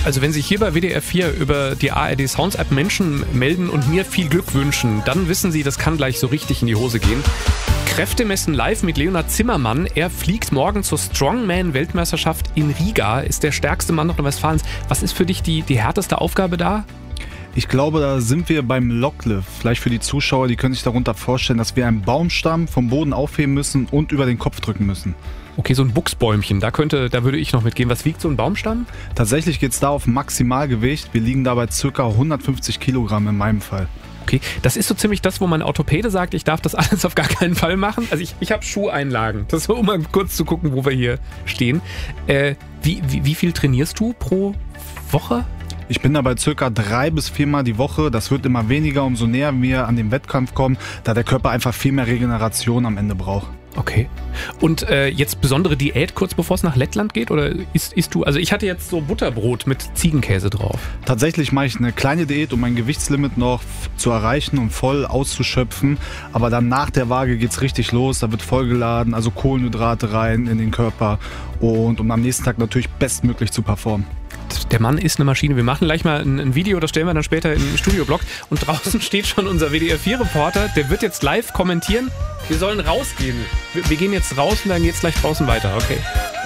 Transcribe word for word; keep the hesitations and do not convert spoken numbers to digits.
Also wenn sich hier bei W D R vier über die A R D Sounds App Menschen melden und mir viel Glück wünschen, dann wissen Sie, das kann gleich so richtig in die Hose gehen. Kräftemessen live mit Leonhard Zimmermann. Er fliegt morgen zur Strongman-Weltmeisterschaft in Riga, ist der stärkste Mann Nordrhein-Westfalens. Was ist für dich die, die härteste Aufgabe da? Ich glaube, da sind wir beim Locklift. Vielleicht für die Zuschauer, die können sich darunter vorstellen, dass wir einen Baumstamm vom Boden aufheben müssen und über den Kopf drücken müssen. Okay, so ein Buchsbäumchen, da könnte, da würde ich noch mitgehen. Was wiegt so ein Baumstamm? Tatsächlich geht es da auf Maximalgewicht. Wir liegen dabei ca. hundertfünfzig Kilogramm in meinem Fall. Okay, das ist so ziemlich das, wo mein Orthopäde sagt, ich darf das alles auf gar keinen Fall machen. Also ich, ich habe Schuheinlagen. Das ist so, um mal kurz zu gucken, wo wir hier stehen. Äh, wie, wie, wie viel trainierst du pro Woche? Ich bin dabei circa drei bis viermal die Woche. Das wird immer weniger, umso näher wir an den Wettkampf kommen, da der Körper einfach viel mehr Regeneration am Ende braucht. Okay. Und äh, jetzt besondere Diät kurz bevor es nach Lettland geht? Oder isst, isst du, also ich hatte jetzt so Butterbrot mit Ziegenkäse drauf. Tatsächlich mache ich eine kleine Diät, um mein Gewichtslimit noch zu erreichen und voll auszuschöpfen. Aber dann nach der Waage geht es richtig los. Da wird vollgeladen, also Kohlenhydrate rein in den Körper. Und um am nächsten Tag natürlich bestmöglich zu performen. Der Mann ist eine Maschine. Wir machen gleich mal ein, ein Video, das stellen wir dann später im Studioblock. Und draußen steht schon unser W D R vier Reporter, der wird jetzt live kommentieren. Wir sollen rausgehen. Wir, wir gehen jetzt raus und dann geht's gleich draußen weiter. Okay.